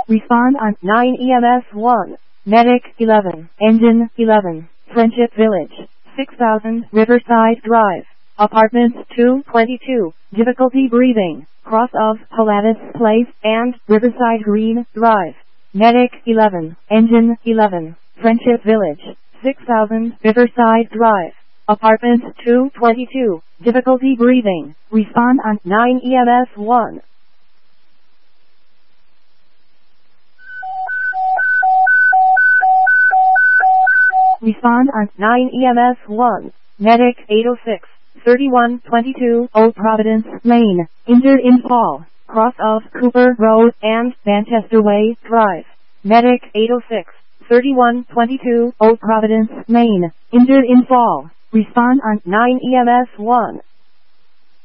Respond on 9 EMS 1. Medic 11. Engine 11. Friendship Village. 6000 Riverside Drive. Apartments 222. Difficulty breathing. Cross of Pilatus Place and Riverside Green Drive. Medic 11. Engine 11. Friendship Village. 6000 Riverside Drive. Apartments 222. Difficulty breathing. Respond on 9 EMS 1. Respond on 9 EMS 1. Medic 806. 3122 Old Providence Lane. Injured in fall. Cross of Cooper Road and Manchester Way Drive. Medic 806. 3122 Old Providence Lane. Injured in fall. Respond on 9 EMS 1.